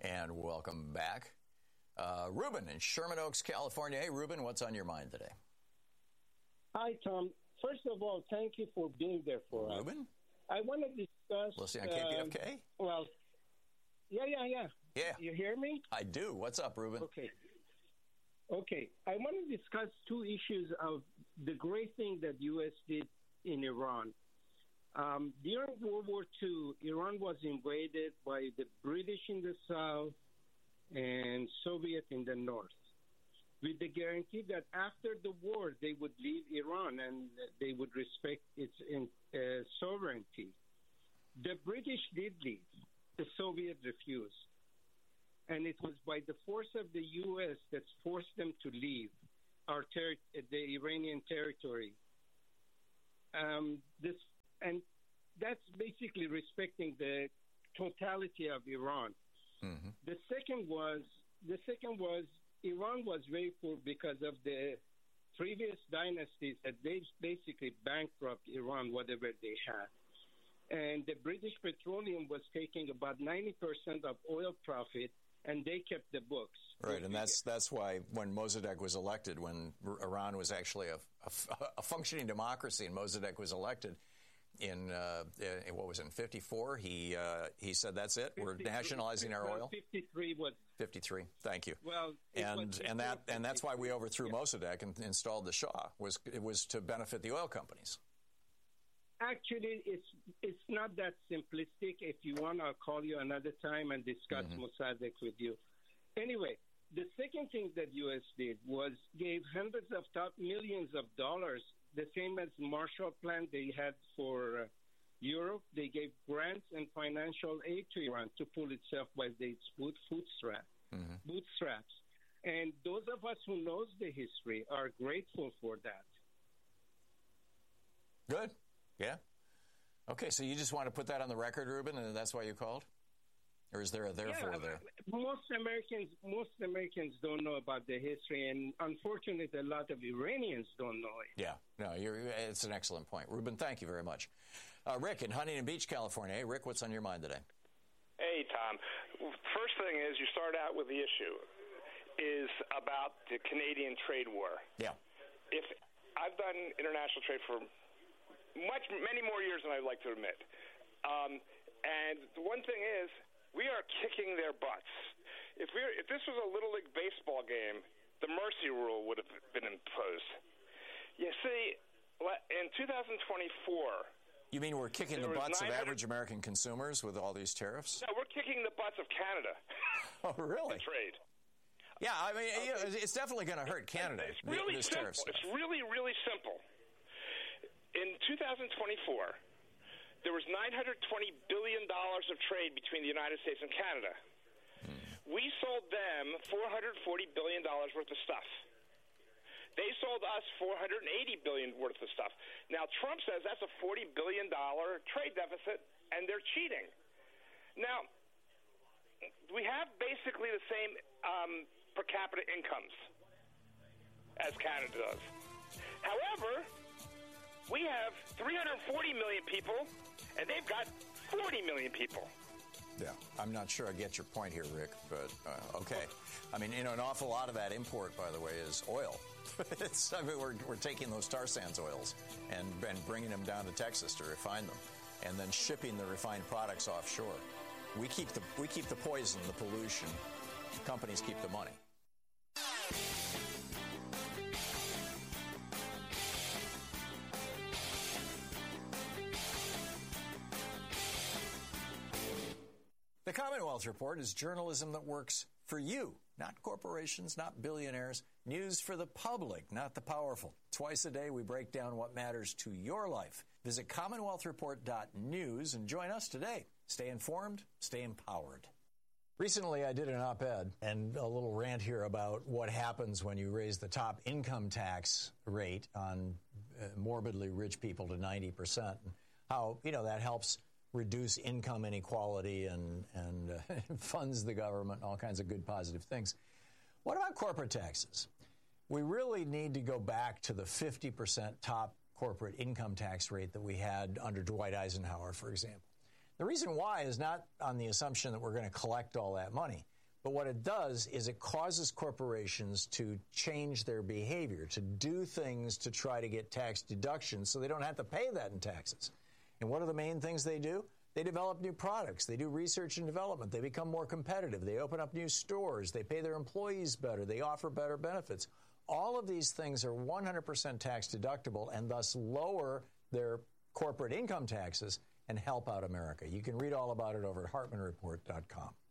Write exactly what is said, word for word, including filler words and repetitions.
And welcome back. Uh, Ruben in Sherman Oaks, California. Hey, Ruben, what's on your mind today? Hi, Tom. First of all, thank you for being there for us. Ruben? I want to discuss... Listening on K P F K? Uh, well, yeah, yeah, yeah. Yeah. You hear me? I do. What's up, Ruben? Okay. Okay. I want to discuss two issues of the great thing that U S did in Iran. Um, during World War Two, Iran was invaded by the British in the south and Soviet in the north, with the guarantee that after the war they would leave Iran and they would respect its uh, sovereignty. The British did leave. The Soviet refused. And it was by the force of the U S that forced them to leave our ter- the Iranian territory. Um, this and that's basically respecting the totality of Iran. Mm-hmm. The second was the second was Iran was very poor because of the previous dynasties that they basically bankrupt Iran, whatever they had. And the British Petroleum was taking about ninety percent of oil profit, and they kept the books. Right, and that's that's why when Mossadegh was elected, when Iran was actually a, a, a functioning democracy, and Mossadegh was elected in, uh, in what was it, in fifty-four, he uh, he said, that's it, we're nationalizing our oil. fifty-three was... fifty-three, thank you. Well, and and that and that's why we overthrew yeah. Mossadegh and installed the Shah, was it was to benefit the oil companies. Actually, it's it's not that simplistic. If you want, I'll call you another time and discuss mm-hmm. Mossadegh with you. Anyway, the second thing that U S did was gave hundreds of top millions of dollars, the same as Marshall Plan they had for uh, Europe. They gave grants and financial aid to Iran to pull itself by its boot, bootstrap, mm-hmm. bootstraps. And those of us who knows the history are grateful for that. Good. Yeah. Okay, so you just want to put that on the record, Ruben, and that's why you called? Or is there a therefore yeah, there? Most Americans, most Americans don't know about the history, and unfortunately, a lot of Iranians don't know it. Yeah, no, you're, it's an excellent point. Ruben, thank you very much. Uh, Rick in Huntington Beach, California. Hey, Rick, what's on your mind today? Hey, Tom. First thing is you start out with the issue is about the Canadian trade war. Yeah. If I've done international trade for much, many more years than I'd like to admit. Um, and the one thing is, we are kicking their butts. If we if this was a Little League baseball game, the mercy rule would have been imposed. You see, in two thousand twenty-four... You mean we're kicking the butts of average American consumers with all these tariffs? No, we're kicking the butts of Canada. Oh, really? In trade. Yeah, I mean, okay. you know, it's definitely going to hurt Canada. It's really this simple. Tariff stuff. It's really, really simple. In two thousand twenty-four, there was nine hundred twenty billion dollars of trade between the United States and Canada. Hmm. We sold them four hundred forty billion dollars worth of stuff. They sold us four hundred eighty billion dollars worth of stuff. Now, Trump says that's a forty billion dollars trade deficit, and they're cheating. Now, we have basically the same um, per capita incomes as Canada does. However, we have three hundred forty million people, and they've got forty million people. Yeah, I'm not sure I get your point here, Rick, but uh, okay. I mean, you know, an awful lot of that import, by the way, is oil. it's, I mean, we're, we're taking those tar sands oils and, and bringing them down to Texas to refine them, and then shipping the refined products offshore. We keep the we keep the poison, the pollution. Companies keep the money. The Commonwealth Report is journalism that works for you, not corporations, not billionaires. News for the public, not the powerful. Twice a day, we break down what matters to your life. Visit commonwealth report dot news and join us today. Stay informed, stay empowered. Recently, I did an op-ed and a little rant here about what happens when you raise the top income tax rate on uh, morbidly rich people to ninety percent. And how, you know, that helps reduce income inequality and, and uh, funds the government and all kinds of good positive things. What about corporate taxes? We really need to go back to the fifty percent top corporate income tax rate that we had under Dwight Eisenhower, for example. The reason why is not on the assumption that we're going to collect all that money. But what it does is it causes corporations to change their behavior, to do things to try to get tax deductions so they don't have to pay that in taxes. And what are the main things they do? They develop new products. They do research and development. They become more competitive. They open up new stores. They pay their employees better. They offer better benefits. All of these things are one hundred percent tax deductible and thus lower their corporate income taxes and help out America. You can read all about it over at Hartman Report dot com.